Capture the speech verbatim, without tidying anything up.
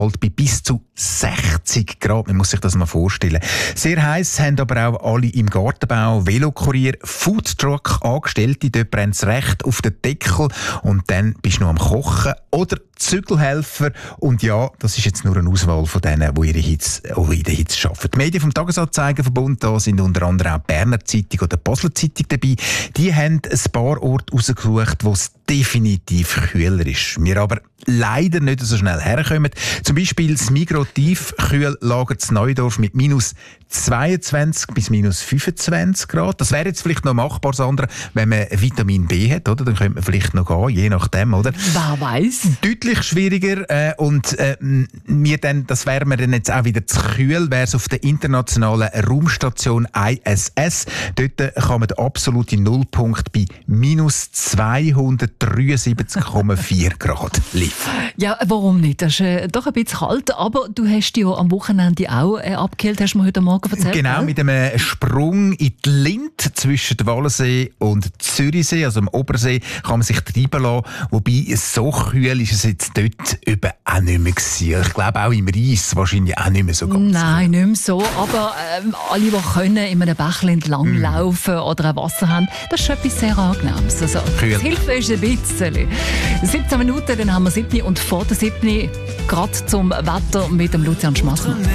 bei bis zu sechzig Grad. Man muss sich das mal vorstellen. Sehr heiß haben aber auch alle im Gartenbau, Velokurier, Foodtruck, Angestellte. Dort brennt es recht auf den Deckel und dann bist du noch am Kochen. Oder Zügelhelfer. Und ja, das ist jetzt nur eine Auswahl von denen, die ihre Hitze, die in der Hitze arbeiten. Die Medien vom Tagesanzeigenverbund, da sind unter anderem auch die Berner Zeitung oder die Basler Zeitung dabei. Die haben ein paar Orte rausgesucht, wo es definitiv kühler ist. Wir aber leider nicht so schnell herkommen. Zum Beispiel das Migros Tiefkühllager zu Neudorf mit minus zweiundzwanzig bis minus fünfundzwanzig Grad. Das wäre jetzt vielleicht noch machbar, Sandra, wenn man Vitamin B hat, oder? Dann könnte man vielleicht noch gehen, je nachdem, oder? Wer weiss? Deutlich schwieriger äh, und äh, wir dann, das wäre mir dann jetzt auch wieder zu kühl, wäre es auf der internationalen Raumstation I S S. Dort kann man den absoluten Nullpunkt bei minus zweihundertdreiundsiebzig Komma vier Grad liefern. Ja, warum nicht? Das ist äh, doch ein bisschen kalt, aber du hast dich ja am Wochenende auch äh, abgekühlt, hast du mir heute Morgen erzählt. Genau, gell? mit einem Sprung in die Linth zwischen dem Wallensee und Zürichsee, also am Obersee, kann man sich treiben lassen. Wobei, so kühl ist es jetzt dort eben auch nicht mehr gewesen. Ich glaube auch im Reis wahrscheinlich auch nicht mehr so ganz. Nein, nicht mehr so. Aber ähm, alle, die können in einem Bächlein entlang Mm. laufen oder ein Wasser haben, das ist schon etwas sehr Angenehmes. Also, Kühl. das hilft uns ein bisschen. siebzehn Minuten, dann haben wir siebzehn und vor der siebzehn gerade zum Wetter mit dem Lucian Schmassmann.